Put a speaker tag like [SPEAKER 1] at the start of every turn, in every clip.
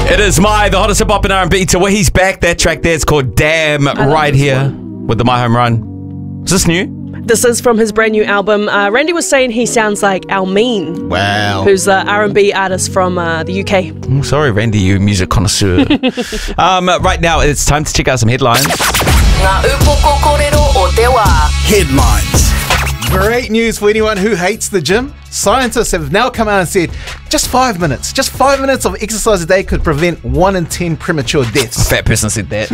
[SPEAKER 1] It is the hottest hip hop and R&B to where he's back. That track there is called Damn right here with the My Home Run. Is this new?
[SPEAKER 2] This is from his brand new album. Randy was saying he sounds like Almeen.
[SPEAKER 1] Wow.
[SPEAKER 2] Who's the R&B artist from the UK.
[SPEAKER 1] Sorry, Randy, you music connoisseur. Right now, it's time to check out some headlines.
[SPEAKER 3] Headlines. Great news for anyone who hates the gym. Scientists have now come out and said just 5 minutes of exercise a day could prevent 1 in 10 premature deaths.
[SPEAKER 1] Fat person said that.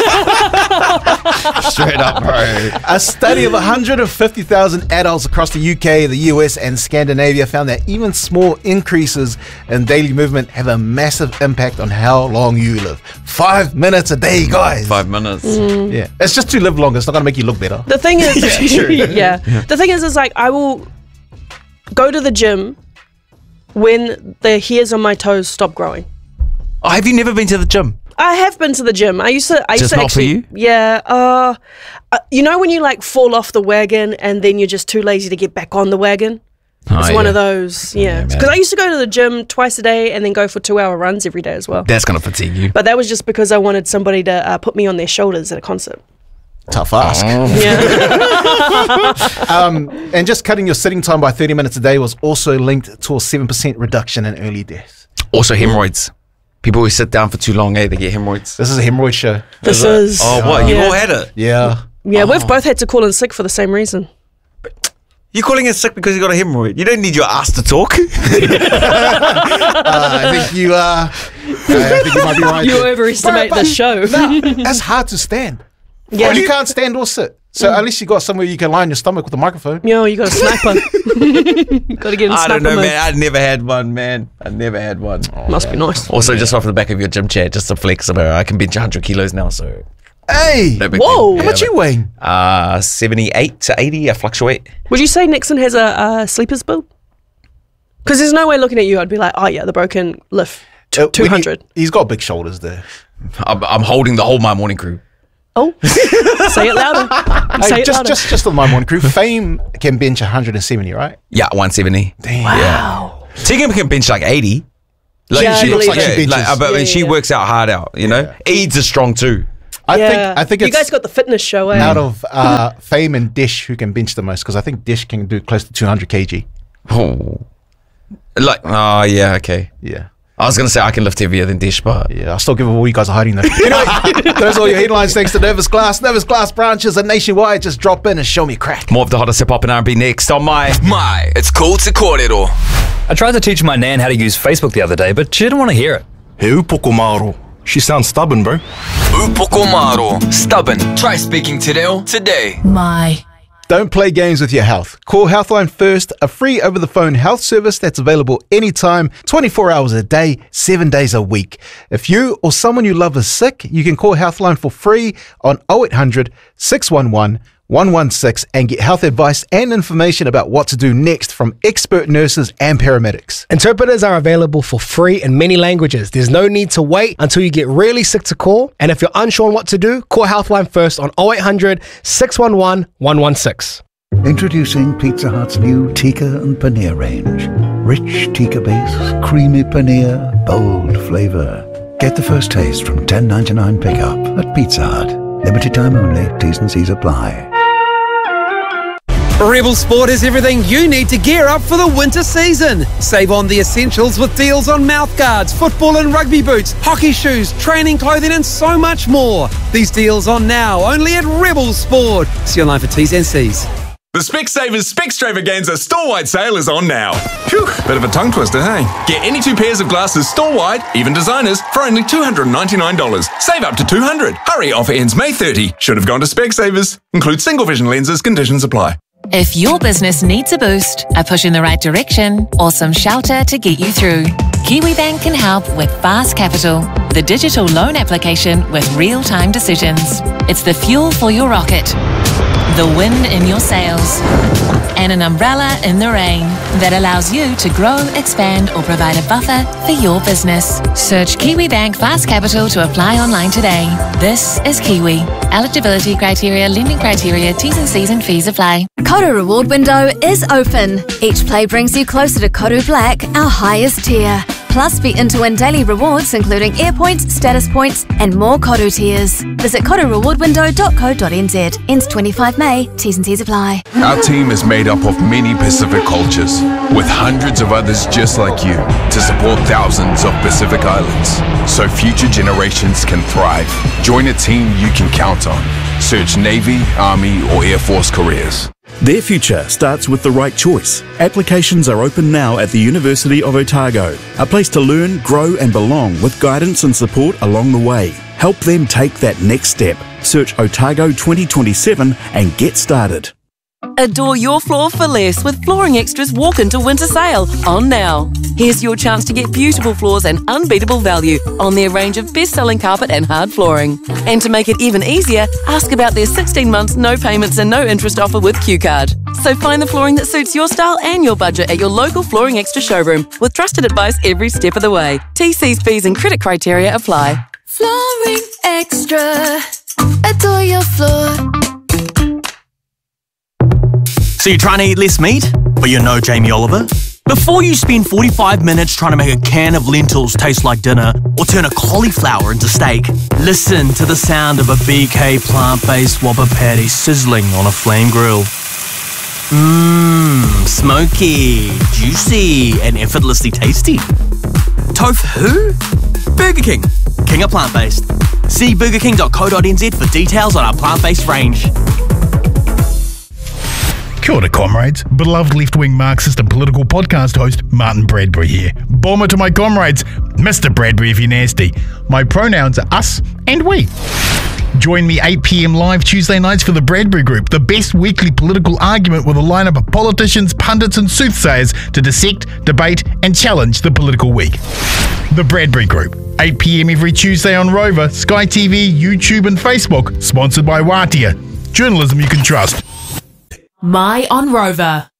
[SPEAKER 1] Straight up, bro.
[SPEAKER 3] A study of 150,000 adults across the UK, the US and Scandinavia found that even small increases in daily movement have a massive impact on how long you live. 5 minutes a day, guys.
[SPEAKER 1] 5 minutes.
[SPEAKER 3] Yeah, it's just to live longer. It's not going to make you look better.
[SPEAKER 2] The thing is, the thing is like I will go to the gym when the hairs on my toes stop growing.
[SPEAKER 1] Oh, have you never been to the gym?
[SPEAKER 2] I have been to the gym. I used to
[SPEAKER 1] not
[SPEAKER 2] actually,
[SPEAKER 1] for you?
[SPEAKER 2] Yeah. You know when you like fall off the wagon and then you're just too lazy to get back on the wagon? It's one of those, Because I used to go to the gym twice a day and then go for 2-hour runs every day as well.
[SPEAKER 1] That's going to fatigue you.
[SPEAKER 2] But that was just because I wanted somebody to put me on their shoulders at a concert.
[SPEAKER 3] Tough ask. And just cutting your sitting time by 30 minutes a day was also linked to a 7% reduction in early deaths.
[SPEAKER 1] Also hemorrhoids. People who sit down for too long, they get hemorrhoids.
[SPEAKER 3] This is a hemorrhoid show.
[SPEAKER 2] This is.
[SPEAKER 1] Oh, what? You've all had it?
[SPEAKER 3] Yeah.
[SPEAKER 2] Yeah, we've both had to call in sick for the same reason.
[SPEAKER 1] You're calling it sick because you got a hemorrhoid. You don't need your ass to talk.
[SPEAKER 3] I think you might be right.
[SPEAKER 2] You overestimate the show.
[SPEAKER 3] No, that's hard to stand.
[SPEAKER 2] Yeah.
[SPEAKER 3] You can't stand or sit. So at least you got somewhere you can lie on your stomach with a microphone.
[SPEAKER 2] Yo, you got a sniper. You got to get in sniper
[SPEAKER 1] I don't know,
[SPEAKER 2] mode.
[SPEAKER 1] man. I never had one, man. I never had one.
[SPEAKER 2] Must be nice.
[SPEAKER 1] Also, just off the back of your gym chair, just to flex about it. I can bench 100 kilos now, so...
[SPEAKER 3] Hey!
[SPEAKER 1] No big
[SPEAKER 2] Whoa!
[SPEAKER 1] deal.
[SPEAKER 3] How much you weighing?
[SPEAKER 1] 78 to 80, I fluctuate.
[SPEAKER 2] Would you say Nixon has a sleepers build? Because there's no way looking at you, I'd be like, oh yeah, the bro can lift 200.
[SPEAKER 3] He's got big shoulders there.
[SPEAKER 1] I'm holding the whole My Morning crew.
[SPEAKER 2] Oh, say it louder. Say it louder.
[SPEAKER 3] Just on my morning crew, Fame can bench 170, right?
[SPEAKER 1] Yeah, 170.
[SPEAKER 3] Damn.
[SPEAKER 2] Wow.
[SPEAKER 1] Tegan can bench like 80. Like,
[SPEAKER 2] Yeah,
[SPEAKER 1] she
[SPEAKER 2] I
[SPEAKER 1] looks
[SPEAKER 2] believe
[SPEAKER 1] like
[SPEAKER 3] it.
[SPEAKER 1] she benches. But she works out hard out, you know? Eads are strong too.
[SPEAKER 3] I think
[SPEAKER 2] you
[SPEAKER 3] it's
[SPEAKER 2] guys got the fitness show, eh?
[SPEAKER 3] out of Fame and Dish who can bench the most, because I think Dish can do close to 200 kg.
[SPEAKER 1] Oh. Like, oh, yeah, okay.
[SPEAKER 3] Yeah.
[SPEAKER 1] I was going to say I can lift heavier than Dish, but...
[SPEAKER 3] Yeah, I'll still give all you guys are hiding though. Anyway, those are all your headlines thanks to Nervous Glass. Nervous Glass branches are nationwide. Just drop in and show me crack.
[SPEAKER 1] More of the hottest hip-hop and R&B next on
[SPEAKER 4] It's called Te Kōrero.
[SPEAKER 5] I tried to teach my nan how to use Facebook the other day, but she didn't want to hear it.
[SPEAKER 6] He upoko maro. She sounds stubborn, bro.
[SPEAKER 4] Upoko maro. Stubborn. Try speaking te reo today.
[SPEAKER 3] Don't play games with your health. Call Healthline First, a free over-the-phone health service that's available anytime, 24 hours a day, 7 days a week. If you or someone you love is sick, you can call Healthline for free on 0800 611 116 and get health advice and information about what to do next from expert nurses and paramedics.
[SPEAKER 7] Interpreters are available for free in many languages. There's no need to wait until you get really sick to call. And if you're unsure on what to do, call Healthline First on 0800 611 116.
[SPEAKER 8] Introducing Pizza Hut's new tikka and paneer range. Rich tikka base, creamy paneer, bold flavor. Get the first taste from $10.99 pickup at Pizza Hut. Limited time only. T's and C's apply.
[SPEAKER 9] Rebel Sport has everything you need to gear up for the winter season. Save on the essentials with deals on mouthguards, football and rugby boots, hockey shoes, training clothing and so much more. These deals on now only at Rebel Sport. See online for T's and C's.
[SPEAKER 10] The Specsavers Specstravaganza store-wide sale is on now. Phew, bit of a tongue twister, hey? Get any 2 pairs of glasses store-wide, even designers, for only $299. Save up to $200. Hurry, offer ends May 30. Should have gone to Specsavers. Includes single vision lenses, conditions apply.
[SPEAKER 11] If your business needs a boost, a push in the right direction, or some shelter to get you through, KiwiBank can help with Fast Capital, the digital loan application with real-time decisions. It's the fuel for your rocket, the wind in your sails, and an umbrella in the rain that allows you to grow, expand, or provide a buffer for your business. Search KiwiBank Fast Capital to apply online today. This is Kiwi. Eligibility criteria, lending criteria, T's and C's and fees apply.
[SPEAKER 12] Koru Reward window is open. Each play brings you closer to Koru Black, our highest tier. Plus, be into win daily rewards, including air points, status points, and more Koru tiers. Visit korurewardwindow.co.nz. Ends 25 May. T's and C's apply.
[SPEAKER 13] Our team is made up of many Pacific cultures, with hundreds of others just like you, to support thousands of Pacific Islands, so future generations can thrive. Join a team you can count on. Search Navy, Army, or Air Force careers.
[SPEAKER 14] Their future starts with the right choice. Applications are open now at the University of Otago, a place to learn, grow and belong with guidance and support along the way. Help them take that next step. Search Otago 2027 and get started.
[SPEAKER 15] Adore your floor for less with Flooring Extra's Walk Into Winter Sale on now. Here's your chance to get beautiful floors and unbeatable value on their range of best-selling carpet and hard flooring. And to make it even easier, ask about their 16 months no payments and no interest offer with Q-Card. So find the flooring that suits your style and your budget at your local Flooring Extra showroom with trusted advice every step of the way. TC's fees and credit criteria apply.
[SPEAKER 16] Flooring Extra. Adore your floor.
[SPEAKER 17] So you're trying to eat less meat, but you're no Jamie Oliver? Before you spend 45 minutes trying to make a can of lentils taste like dinner or turn a cauliflower into steak, listen to the sound of a BK plant-based Whopper patty sizzling on a flame grill. Smoky, juicy, and effortlessly tasty. Tofu? Burger King. King of plant-based. See burgerking.co.nz for details on our plant-based range.
[SPEAKER 18] Kia ora, comrades. Beloved left-wing Marxist and political podcast host Martin Bradbury here. Bomber to my comrades, Mr. Bradbury if you're nasty. My pronouns are us and we. Join me 8 p.m. live Tuesday nights for the Bradbury Group, the best weekly political argument with a lineup of politicians, pundits and soothsayers to dissect, debate and challenge the political week. The Bradbury Group, 8 p.m. every Tuesday on Rover, Sky TV, YouTube and Facebook, sponsored by Watia. Journalism you can trust.
[SPEAKER 19] My on Rover.